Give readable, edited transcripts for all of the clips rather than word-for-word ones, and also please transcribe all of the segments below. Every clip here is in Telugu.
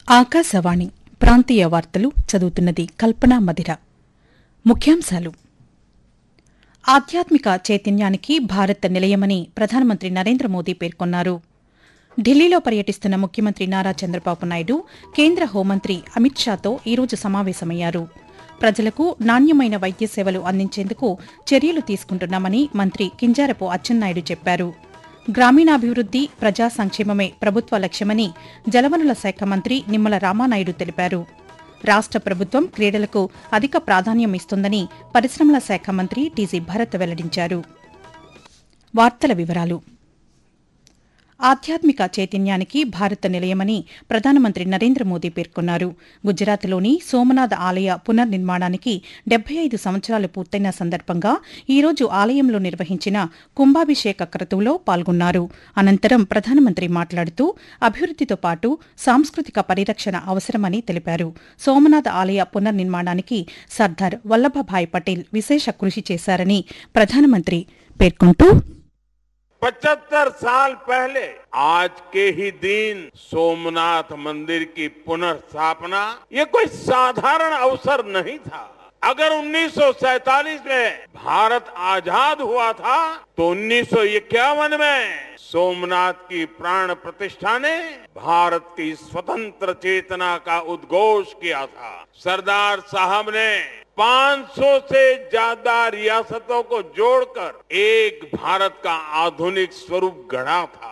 ఆకాశవాణి ప్రాంతీయ వార్తలు చదువుతున్నది కల్పన మధిర. ముఖ్యాంశాలు: ఆధ్యాత్మిక చైతన్యానికి భారత్ నిలయమని ప్రధానమంత్రి నరేంద్ర మోదీ పేర్కొన్నారు. ఢిల్లీలో పర్యటిస్తున్న ముఖ్యమంత్రి నారా చంద్రబాబు నాయుడు కేంద్ర హోంమంత్రి అమిత్ షాతో ఈరోజు సమావేశమయ్యారు. ప్రజలకు నాణ్యమైన వైద్య సేవలు అందించేందుకు చర్యలు తీసుకుంటున్నామని మంత్రి కింజారపు అచ్చెన్నాయుడు చెప్పారు. గ్రామీణాభివృద్ది, ప్రజా సంక్షేమమే ప్రభుత్వ లక్ష్యమని జలవనరుల శాఖ మంత్రి నిమ్మల రామానాయుడు తెలిపారు. రాష్ట ప్రభుత్వం క్రీడలకు అధిక ప్రాధాన్యం ఇస్తుందని పరిశ్రమల శాఖ మంత్రి టీజీ భరత్ వెల్లడించారు. వార్తల వివరాలు: ఆధ్యాత్మిక చైతన్యానికి భారత్ నిలయమని ప్రధానమంత్రి నరేంద్ర మోదీ పేర్కొన్నారు. గుజరాత్లోని సోమనాథ్ ఆలయ పునర్నిర్మాణానికి 75 సంవత్సరాలు పూర్తయిన సందర్భంగా ఈరోజు ఆలయంలో నిర్వహించిన కుంభాభిషేక క్రతువులో పాల్గొన్నారు. అనంతరం ప్రధానమంత్రి మాట్లాడుతూ అభివృద్దితో పాటు సాంస్కృతిక పరిరక్షణ అవసరమని తెలిపారు. సోమనాథ్ ఆలయ పునర్నిర్మాణానికి సర్దార్ వల్లభభాయ్ పటేల్ విశేష కృషి చేశారని ప్రధానమంత్రి పేర్కొంటూ 75 साल पहले आज के ही दिन सोमनाथ मंदिर की पुनर्स्थापना ये कोई साधारण अवसर नहीं था। अगर 1947 में भारत आजाद हुआ था तो 1951 में सोमनाथ की प्राण प्रतिष्ठा ने भारत की स्वतंत्र चेतना का उद्घोष किया था। सरदार साहब ने 500 से ज्यादा रियासतों को जोड़कर एक भारत का आधुनिक स्वरूप गढ़ा था.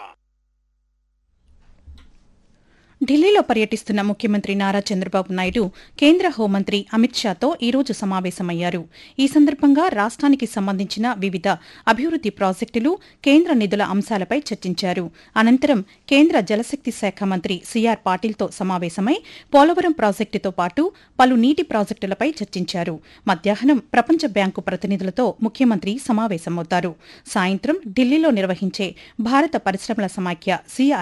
ఢిల్లీలో పర్యటిస్తున్న ముఖ్యమంత్రి నారా చంద్రబాబు నాయుడు కేంద్ర హోంమంత్రి అమిత్ షాతో ఈరోజు సమావేశమయ్యారు. ఈ సందర్భంగా రాష్ట్రానికి సంబంధించిన వివిధ అభివృద్ది ప్రాజెక్టులు, కేంద్ర నిధుల అంశాలపై చర్చించారు. అనంతరం కేంద్ర జలశక్తి శాఖ మంత్రి సిఆర్ పాటిల్తో సమావేశమై పోలవరం ప్రాజెక్టుతో పాటు పలు నీటి ప్రాజెక్టులపై చర్చించారు. మధ్యాహ్నం ప్రపంచ బ్యాంకు ప్రతినిధులతో ముఖ్యమంత్రి సమావేశమవుతారు. సాయంత్రం ఢిల్లీలో నిర్వహించే భారత పరిశ్రమల సమాఖ్య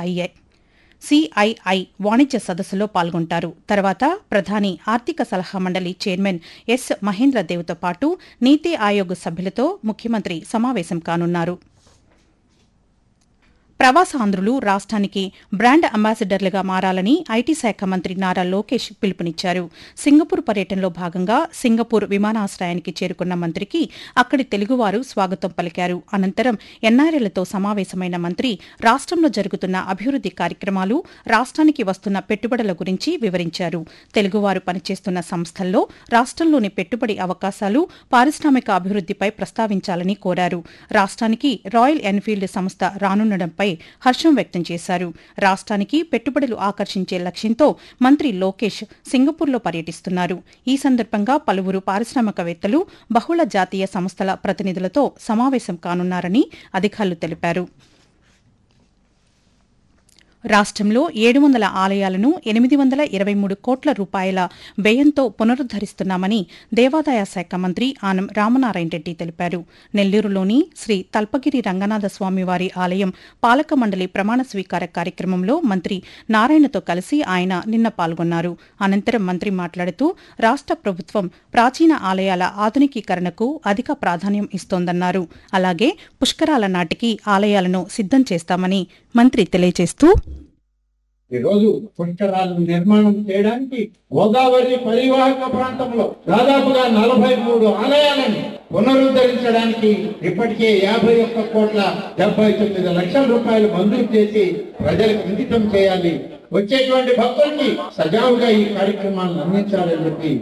సిఐఐ వాణిజ్య సదస్సులో పాల్గొంటారు. తర్వాత ప్రధాని ఆర్థిక సలహా మండలి చైర్మన్ ఎస్ మహేంద్రదేవ్తో పాటు నీతి ఆయోగ్ సభ్యులతో ముఖ్యమంత్రి సమావేశం కానున్నారు. ప్రవాసాంధ్రులు రాష్ట్రానికి బ్రాండ్ అంబాసిడర్లుగా మారాలని ఐటీ శాఖ మంత్రి నారా లోకేష్ పిలుపునిచ్చారు. సింగపూర్ పర్యటనలో భాగంగా సింగపూర్ విమానాశ్రయానికి చేరుకున్న మంత్రికి అక్కడి తెలుగువారు స్వాగతం పలికారు. అనంతరం ఎన్ఆర్ఐలతో సమావేశమైన మంత్రి రాష్ట్రంలో జరుగుతున్న అభివృద్ది కార్యక్రమాలు, రాష్ట్రానికి వస్తున్న పెట్టుబడుల గురించి వివరించారు. తెలుగువారు పనిచేస్తున్న సంస్థల్లో రాష్ట్రంలోని పెట్టుబడి అవకాశాలు, పారిశ్రామిక అభివృద్దిపై ప్రస్తావించాలని కోరారు. రాష్ట్రానికి రాయల్ ఎన్ఫీల్డ్ సంస్థ రానుండడంపై హర్షం వ్యక్తం చేశారు. రాష్ట్రానికి పెట్టుబడులు ఆకర్షించే లక్ష్యంతో మంత్రి లోకేష్ సింగపూర్లో పర్యటిస్తున్నారు. ఈ సందర్భంగా పలువురు పారిశ్రామికవేత్తలు, బహుళ జాతీయ సంస్థల ప్రతినిధులతో సమావేశం కానున్నారని అధికారులు తెలిపారు. రాష్ట్రంలో 700 ఆలయాలను 823 కోట్ల రూపాయల వ్యయంతో పునరుద్దరిస్తున్నామని దేవాదాయ శాఖ మంత్రి ఆనం రామనారాయణ రెడ్డి తెలిపారు. నెల్లూరులోని శ్రీ తల్పగిరి రంగనాథ స్వామివారి ఆలయం పాలక మండలి ప్రమాణ స్వీకార కార్యక్రమంలో మంత్రి నారాయణతో కలిసి ఆయన నిన్న పాల్గొన్నారు. అనంతరం మంత్రి మాట్లాడుతూ రాష్ట ప్రభుత్వం ప్రాచీన ఆలయాల ఆధునికీకరణకు అధిక ప్రాధాన్యం ఇస్తోందన్నారు. అలాగే పుష్కరాల నాటికి ఆలయాలను సిద్దం చేస్తామని మంత్రి తెలియజేస్తూ, ఈరోజు పుష్కరాలను నిర్మాణం చేయడానికి గోదావరి పరివాహక ప్రాంతంలో దాదాపుగా 43 ఆలయాలను పునరుద్ధరించడానికి ఇప్పటికే 51 కోట్ల 79 లక్షల రూపాయలు మంజూరు చేసి ప్రజలకు అంకితం చేయాలి. వచ్చేటువంటి భక్తులకి సజావుగా ఈ కార్యక్రమాలను అందించాలని చెప్పి